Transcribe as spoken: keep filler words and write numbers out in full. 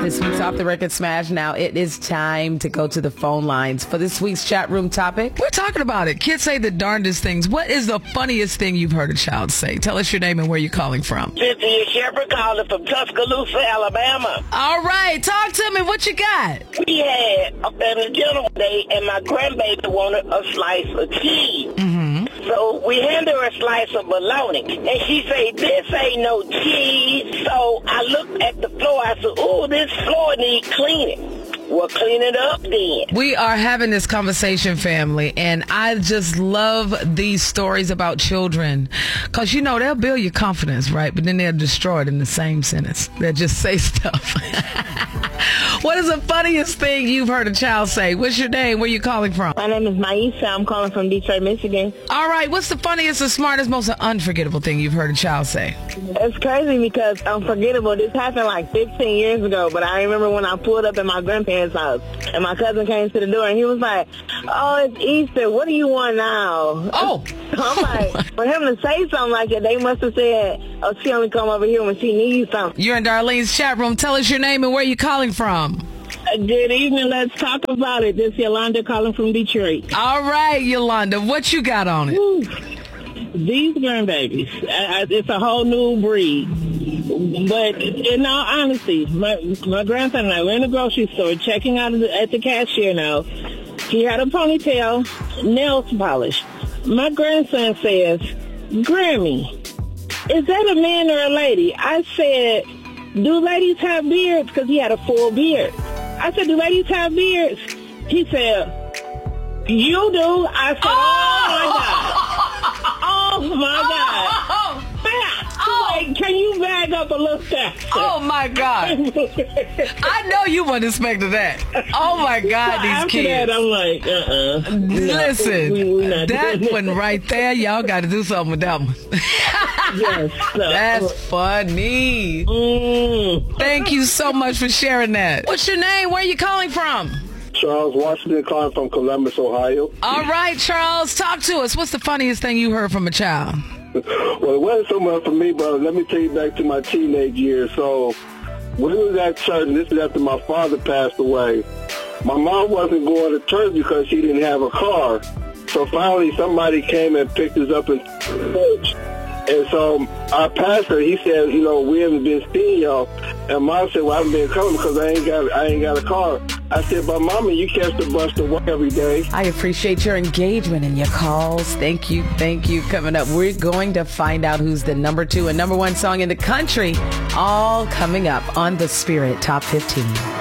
This week's Off the Record Smash. Now it is time to go to the phone lines for this week's chat room topic. We're talking about it. Kids say the darndest things. What is the funniest thing you've heard a child say? Tell us your name and where you're calling from. Cynthia Shepherd calling from Tuscaloosa, Alabama. All right. Talk to me. What you got? We had a dinner one day, and my grandbaby wanted a slice of cheese. Mm-hmm. So we handed her a slice of bologna, and she said, this ain't no cheese. So I looked at the floor. I said, ooh, this floor needs cleaning. Well, clean it up then. We are having this conversation, family, and I just love these stories about children because, you know, they'll build your confidence, right? But then they'll destroy it in the same sentence. They'll just say stuff. What is the funniest thing you've heard a child say? What's your name? Where you calling from? My name is Maisha. I'm calling from Detroit, Michigan. All right. What's the funniest, the smartest, most unforgettable thing you've heard a child say? It's crazy because unforgettable. This happened like fifteen years ago, but I remember when I pulled up at my grandparents' house and my cousin came to the door and he was like, oh, it's Easter. What do you want now? Oh. I'm like, for him to say something like that, they must have said, oh, she only come over here when she needs something. You're in Darlene's chat room. Tell us your name and where you calling from. Good evening. Let's talk about it. This is Yolanda calling from Detroit. All right, Yolanda. What you got on it? Ooh. These grandbabies, I, I, it's a whole new breed. But in all honesty, my, my grandson and I were in the grocery store checking out at the, at the cashier now. He had a ponytail, nails polished. My grandson says, Grammy, is that a man or a lady? I said, do ladies have beards? Because he had a full beard. I said, do ladies have beards? He said, you do. I said, oh, my God. Oh, my God. Oh, Oh. Wait, can you back up a little faster? oh my God. I know you weren't expecting that. Oh, my God, so these after kids. That, I'm like, uh-uh. Listen, we, we that one right there, y'all got to do something with that one. Yes. So, That's funny. Mm. Thank you so much for sharing that. What's your name? Where are you calling from? Charles Washington calling from Columbus, Ohio. All right, Charles, talk to us. What's the funniest thing you heard from a child? Well, it wasn't so much for me, but let me take you back to my teenage years. So when we was at church, and this is after my father passed away, my mom wasn't going to church because she didn't have a car. So finally somebody came and picked us up in church. And so our pastor, he said, you know, we haven't been seeing y'all. And Mom said, well, I haven't been coming because I ain't got I ain't got a car. I said, but Mama, you catch the bus to work every day. I appreciate your engagement and your calls. Thank you. Thank you. Coming up, we're going to find out who's the number two and number one song in the country. All coming up on the Spirit Top fifteen.